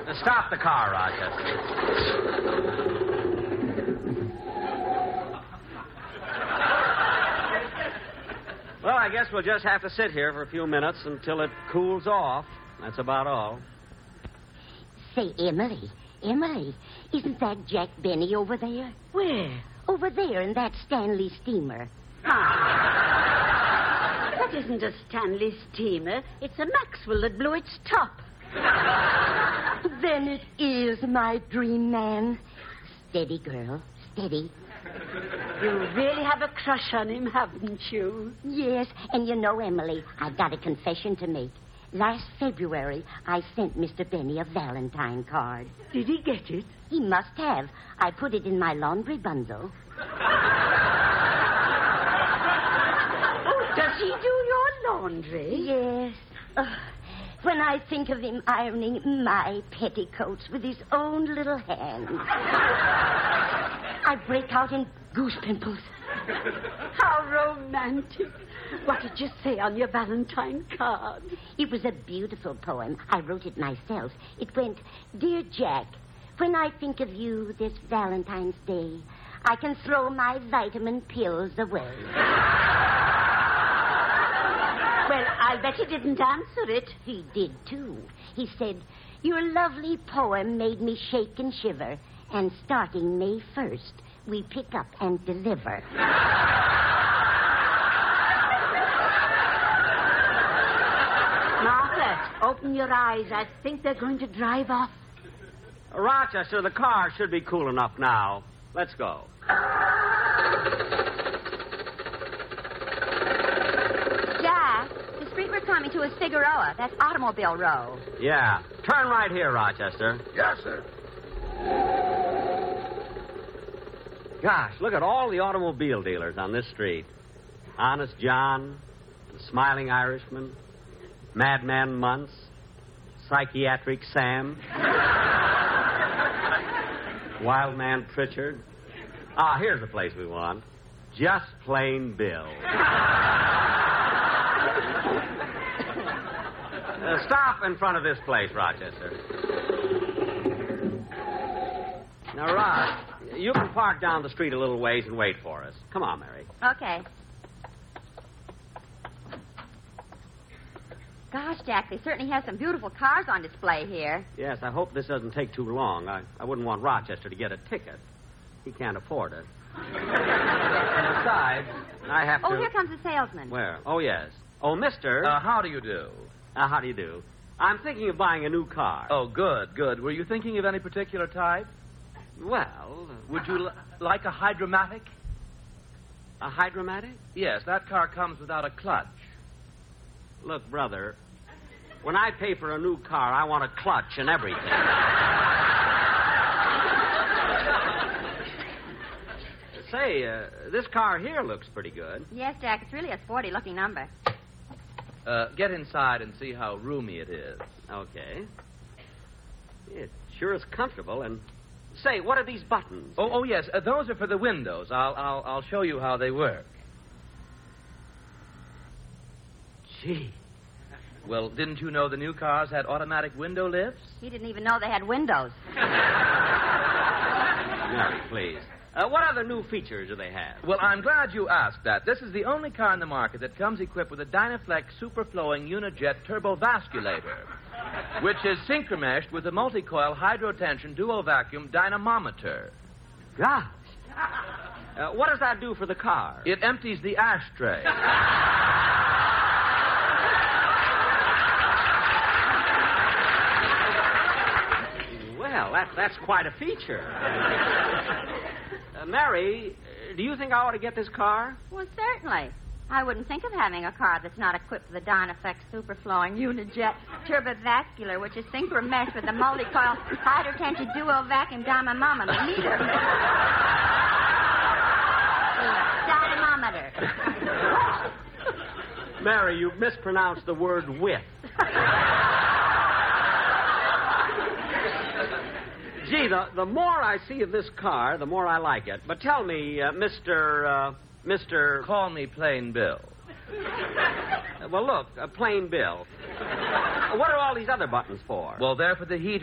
Stop the car, Rochester. Well, I guess we'll just have to sit here for a few minutes until it cools off. That's about all. Say, Emily, isn't that Jack Benny over there? Where? Over there in that Stanley steamer. That isn't a Stanley steamer. It's a Maxwell that blew its top. Then it is my dream man. Steady, girl, steady. You really have a crush on him, haven't you? Yes, and you know, Emily, I've got a confession to make. Last February, I sent Mr. Benny a Valentine card. Did he get it? He must have. I put it in my laundry bundle. Oh, does he do your laundry? Yes. When I think of him ironing my petticoats with his own little hands, I break out in goose pimples. How romantic. What did you say on your Valentine card? It was a beautiful poem. I wrote it myself. It went, Dear Jack, when I think of you this Valentine's Day, I can throw my vitamin pills away. Well, I bet he didn't answer it. He did, too. He said, Your lovely poem made me shake and shiver, and starting May 1st, we pick up and deliver. Martha, open your eyes. I think they're going to drive off. Rochester, the car should be cool enough now. Let's go. Jack, the street we're coming to is Figueroa. That's Automobile Row. Yeah. Turn right here, Rochester. Yes, sir. Gosh, look at all the automobile dealers on this street. Honest John, the Smiling Irishman, Madman Muntz, Psychiatric Sam, Wild Man Pritchard. Ah, here's the place we want. Just Plain Bill. Stop in front of this place, Rochester. Now, Rod, you can park down the street a little ways and wait for us. Come on, Mary. Okay. Gosh, Jack, they certainly have some beautiful cars on display here. Yes, I hope this doesn't take too long. I wouldn't want Rochester to get a ticket. He can't afford it. And besides, I have to... Oh, here comes the salesman. Where? Oh, yes. Oh, mister... How do you do? how do you do? I'm thinking of buying a new car. Oh, good, good. Were you thinking of any particular type? Well... Would you like a Hydromatic? A Hydromatic? Yes, that car comes without a clutch. Look, brother, when I pay for a new car, I want a clutch and everything. Say, this car here looks pretty good. Yes, Jack, it's really a sporty-looking number. Get inside and see how roomy it is. Okay. It sure is comfortable. And say, what are these buttons? Oh, yes. Those are for the windows. I'll show you how they work. Gee. Well, didn't you know the new cars had automatic window lifts? He didn't even know they had windows. Mary, please. What other new features do they have? Well, I'm glad you asked that. This is the only car in the market that comes equipped with a Dynaflex superflowing Unijet turbovasculator, which is synchромeshed with a multi-coil hydrotension dual vacuum dynamometer. Gosh. What does that do for the car? It empties the ashtray. Well, that's quite a feature. Mary, do you think I ought to get this car? Well, certainly. I wouldn't think of having a car that's not equipped with a Dynaflex superflowing Unijet turbovascular, which is synchro-meshed with a multi-coil hydrotension dual vacuum dynamometer. Dynamometer. Mary, you mispronounced the word with. Gee, the more I see of this car, the more I like it. But tell me, Mr. Call me Plain Bill. Well, look, Plain Bill. What are all these other buttons for? Well, they're for the heat